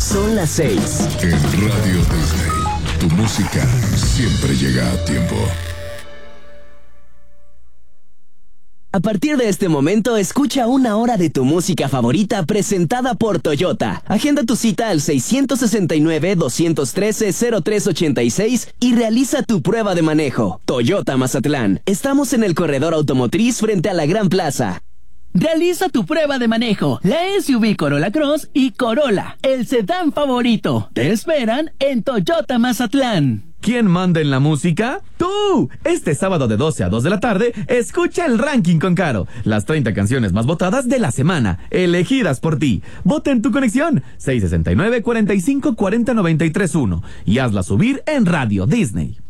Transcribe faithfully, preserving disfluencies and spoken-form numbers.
Son las seis. En Radio Disney, tu música siempre llega a tiempo. A partir de este momento, escucha una hora de tu música favorita presentada por Toyota. Agenda tu cita al seis seis nueve, dos uno tres, cero tres ocho seis y realiza tu prueba de manejo. Toyota Mazatlán. Estamos en el corredor automotriz frente a la Gran Plaza. Realiza tu prueba de manejo. La S U V Corolla Cross y Corolla, el sedán favorito. Te esperan en Toyota Mazatlán. ¿Quién manda en la música? ¡Tú! Este sábado de doce a dos de la tarde, escucha el ranking con Caro. Las treinta canciones más votadas de la semana, elegidas por ti. Vota en tu conexión, seis seis nueve, cuarenta y cinco, cuarenta, noventa y tres uno y hazla subir en Radio Disney.